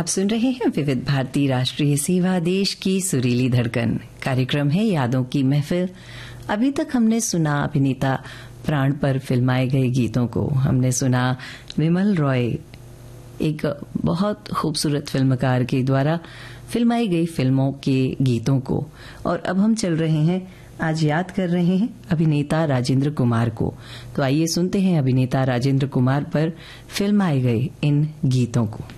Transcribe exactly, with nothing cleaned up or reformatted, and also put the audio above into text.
सुन रहे हैं विविध भारती राष्ट्रीय सेवा, देश की सुरीली धड़कन। कार्यक्रम है यादों की महफिल। अभी तक हमने सुना अभिनेता प्राण पर फिल्माए गए गीतों को। हमने सुना विमल रॉय, एक बहुत खूबसूरत फिल्मकार के द्वारा फिल्माई गई फिल्मों के गीतों को। और अब हम चल रहे हैं, आज याद कर रहे हैं अभिनेता राजेंद्र कुमार को। तो आइए सुनते हैं अभिनेता राजेंद्र कुमार पर फिल्माए गए इन गीतों को।